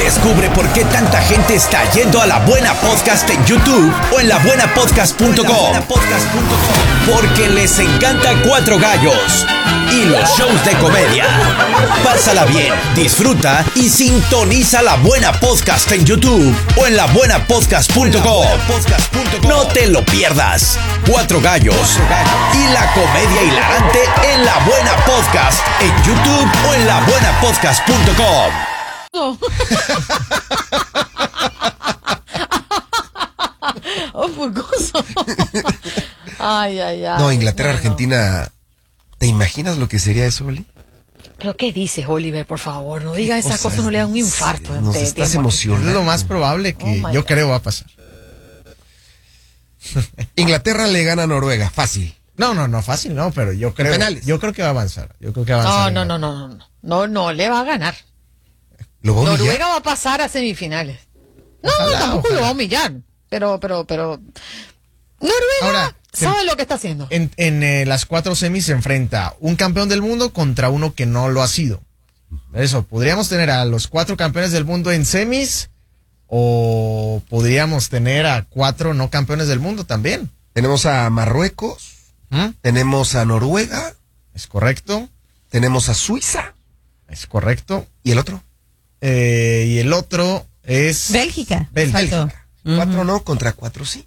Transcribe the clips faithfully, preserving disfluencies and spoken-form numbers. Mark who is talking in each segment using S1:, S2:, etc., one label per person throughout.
S1: Descubre por qué tanta gente está yendo a La Buena Podcast en YouTube o en la buena podcast punto com. Porque les encanta Cuatro Gallos y los shows de comedia. Pásala bien, disfruta y sintoniza La Buena Podcast en YouTube o en la buena podcast punto com. No te lo pierdas. Cuatro Gallos y la comedia hilarante en La Buena Podcast en YouTube o en la buena podcast punto com.
S2: Oh, fue gozo. Ay, ay, ay.
S3: No, Inglaterra, no, Argentina. No. ¿Te imaginas lo que sería eso, Oli?
S2: ¿Pero qué dices, Oliver? Por favor, no diga esas cosas, no le da un infarto.
S3: Nos
S2: de,
S3: estás
S2: de
S3: emocionando.
S4: Es lo más probable que oh yo God. creo va a pasar.
S3: Inglaterra le gana a Noruega, fácil.
S4: No, no, no, fácil no, pero yo creo, yo creo que va a avanzar. Yo creo que va a avanzar.
S2: No, no, no, no, no, no, no, le va a ganar.
S3: ¿Lo va a
S2: Noruega va a pasar a semifinales. No, ojalá, tampoco ojalá. lo va a humillar. Pero, pero, pero. Noruega Ahora, sabe se, lo que está haciendo.
S4: En, en eh, las cuatro semis se enfrenta un campeón del mundo contra uno que no lo ha sido. Eso, podríamos tener a los cuatro campeones del mundo en semis o podríamos tener a cuatro no campeones del mundo también.
S3: Tenemos a Marruecos, ¿Mm? tenemos a Noruega.
S4: Es correcto.
S3: Tenemos a Suiza.
S4: Es correcto.
S3: ¿Y el otro?
S4: Eh, y el otro es...
S5: Bélgica.
S4: Bélgica.
S3: Uh-huh. Cuatro no, contra cuatro sí.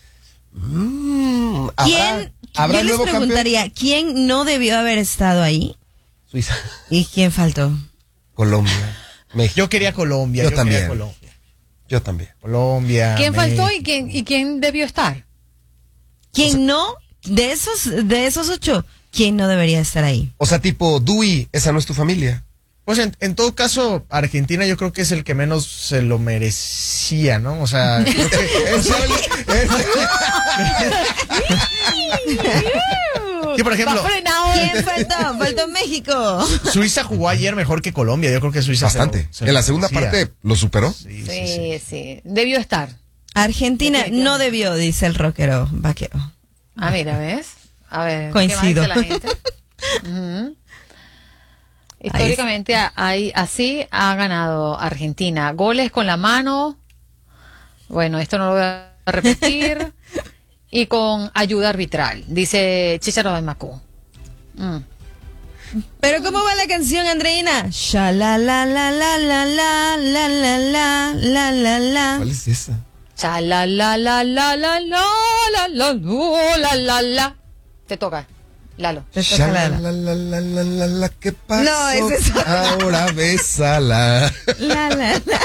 S3: Mm, ¿habrá,
S5: ¿Quién,
S3: ¿habrá
S5: yo les preguntaría, campeón? ¿Quién no debió haber estado ahí?
S3: Suiza.
S5: ¿Y quién faltó?
S3: Colombia.
S4: México. Yo quería Colombia.
S3: Yo,
S4: yo
S3: también.
S4: Quería Colombia.
S3: Yo también.
S4: Colombia.
S2: ¿Quién
S4: México.
S2: faltó y quién, y quién debió estar?
S5: ¿Quién
S3: o sea,
S5: no? De esos, de esos ocho, ¿quién no debería estar ahí?
S3: O sea, tipo, Dewey, esa no es tu familia.
S4: Pues en, en todo caso, Argentina yo creo que es el que menos se lo merecía, ¿no? O sea, creo que es el, es sí, por ejemplo,
S5: ¿quién faltó? Faltó México.
S4: Suiza jugó ayer mejor que Colombia. Yo creo que Suiza
S3: bastante.
S4: Se lo, se
S3: en la segunda parte lo superó.
S2: Sí, sí, sí, sí. Debió estar.
S5: Argentina no debió, dice el rockero vaquero.
S2: Ah, mira, ¿ves? A ver,
S5: coincido.
S2: ¿qué más dice la gente? Uh-huh. Históricamente hay, así ha ganado Argentina. Goles con la mano. Bueno, esto no lo voy a repetir. Y con ayuda arbitral, dice Chicharo de Macú. Mm.
S5: Pero ¿cómo va la canción, Andreina? Sha la la la la la la la la la la la la.
S3: ¿Cuál es esa?
S2: Sha la la la la la la la la la la la. Te toca. Lalo.
S3: Sha la la la la la la la, ¿qué pasó?
S5: No, es eso.
S3: Ahora bésala.
S5: La la la.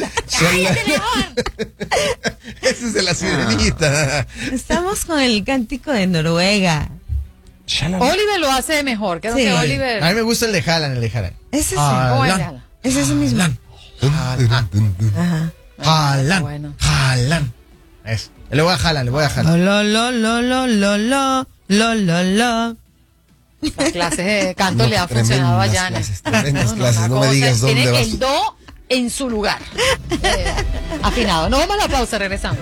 S3: Ese es de la sirenita.
S5: Estamos con el cántico de Noruega.
S2: Oliver lo hace mejor. Creo sí. que Oliver.
S4: A mí me gusta el de Haaland, el de Haaland.
S5: Ese sí.
S2: Haaland.
S5: Es ese mismo.
S4: Haaland. Haaland. Bueno. Haaland. Eso. Le voy a Haaland, le voy a Haaland.
S5: Lo lo lo lo lo lo lo lo lo.
S2: Las clases de canto no, le ha funcionado a Yanes.
S3: Tremendas clases, no, no, no me digas dónde
S2: tiene
S3: vas.
S2: El do en su lugar. Eh, afinado. Nos vamos a la pausa, regresamos.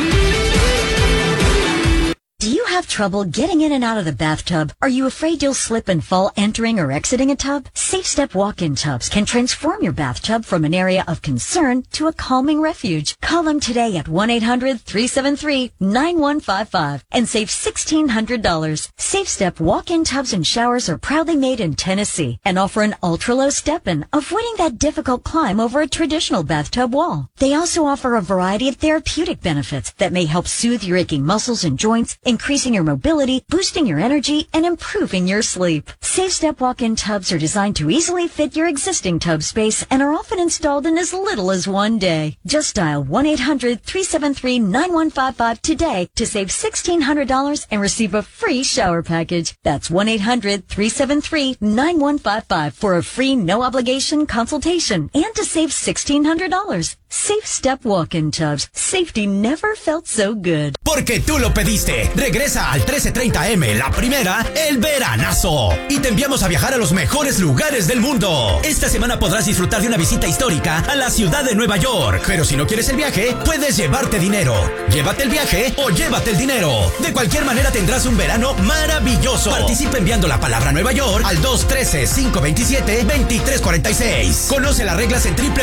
S6: Do you have trouble getting in and out of the bathtub? Are you afraid you'll slip and fall entering or exiting a tub? Safe Step walk-in tubs can transform your bathtub from an area of concern to a calming refuge. Call them today at one eight hundred three seven three nine one five five and save sixteen hundred dollars. Safe Step walk-in tubs and showers are proudly made in Tennessee and offer an ultra-low step-in, avoiding that difficult climb over a traditional bathtub wall. They also offer a variety of therapeutic benefits that may help soothe your aching muscles and joints, increasing your mobility, boosting your energy, and improving your sleep. Safe Step walk-in tubs are designed to easily fit your existing tub space and are often installed in as little as one day. Just dial one eight hundred three seven three nine one five five today to save sixteen hundred dollars and receive a free shower package. That's one eight hundred three seven three nine one five five for a free no-obligation consultation and to save sixteen hundred dollars. Safe Step walk-in tubs. Safety never felt so good.
S1: Porque tú lo pediste. Regresa al trece treinta eme, la primera, el veranazo. Y te enviamos a viajar a los mejores lugares del mundo. Esta semana podrás disfrutar de una visita histórica a la ciudad de Nueva York. Pero si no quieres el viaje, puedes llevarte dinero. Llévate el viaje o llévate el dinero. De cualquier manera tendrás un verano maravilloso. Participa enviando la palabra Nueva York al dos uno tres cinco dos siete dos tres cuatro seis. Conoce las reglas en triple